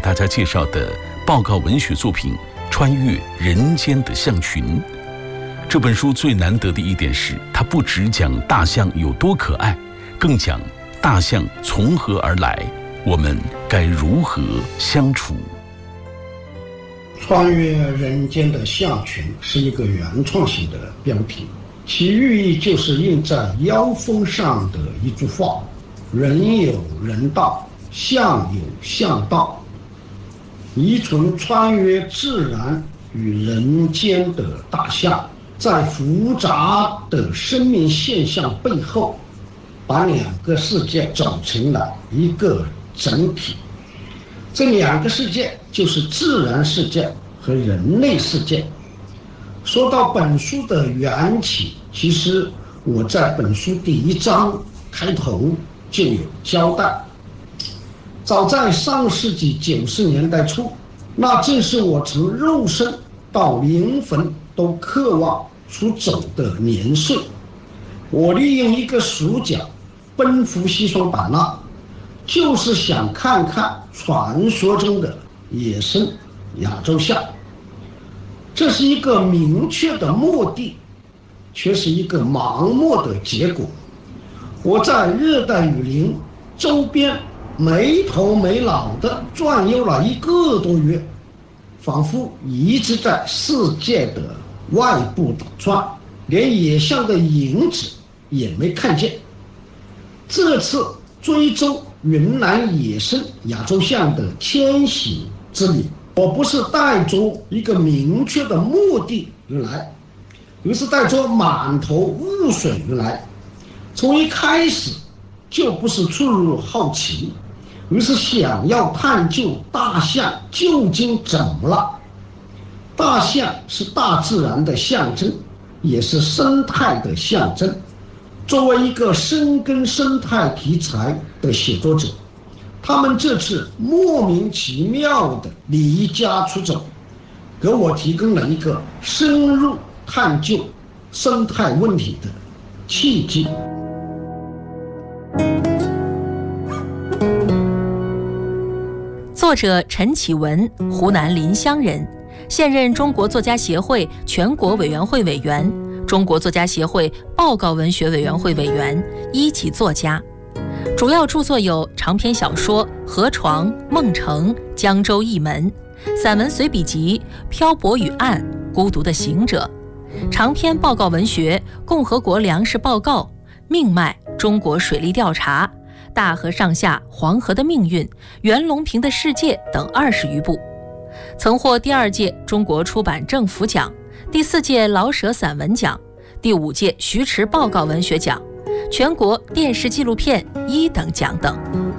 大家介绍的报告文学作品《穿越人间的象群》。这本书最难得的一点是，它不只讲大象有多可爱，更讲大象从何而来，我们该如何相处。 穿越人间的象群是一个原创性的标题，其寓意就是印在腰封上的一句话：人有人道，象有象道。依存穿越自然与人间的大象，在复杂的生命现象背后，把两个世界走成了一个整体。这两个世界就是自然世界和人类世界。说到本书的缘起，其实我在本书第1章开头就有交代。早在上世纪90年代初，那正是我从肉身到灵魂都渴望出走的年岁。我利用一个暑假奔赴西双版纳，就是想看看传说中的野生亚洲象。这是一个明确的目的，却是一个盲目的结果。我在热带雨林周边没头没脑地转悠了1个多月，仿佛一直在世界的外部打转，连野象的影子也没看见。这次追踪云南野生亚洲象的迁徙之旅，我不是带着一个明确的目的而来，而是带着满头雾水而来。从一开始就不是出于好奇，而是想要探究大象究竟怎么了。大象是大自然的象征，也是生态的象征。作为一个深耕生态题材的写作者，他们这次莫名其妙的离家出走，给我提供了一个深入探究生态问题的契机。 作者陈启文，湖南临湘人，现任中国作家协会全国委员会委员、中国作家协会报告文学委员会委员，1级作家。主要著作有长篇小说《河床》《梦城》《江州一门》，散文随笔集《漂泊与岸》《孤独的行者》，长篇报告文学《共和国粮食报告》《命脉》《中国水利调查》《大河上下黄河的命运》《袁隆平的世界》等20余部，曾获第2届中国出版政府奖、第4届老舍散文奖、第5届徐迟报告文学奖、全国电视纪录片1等奖等。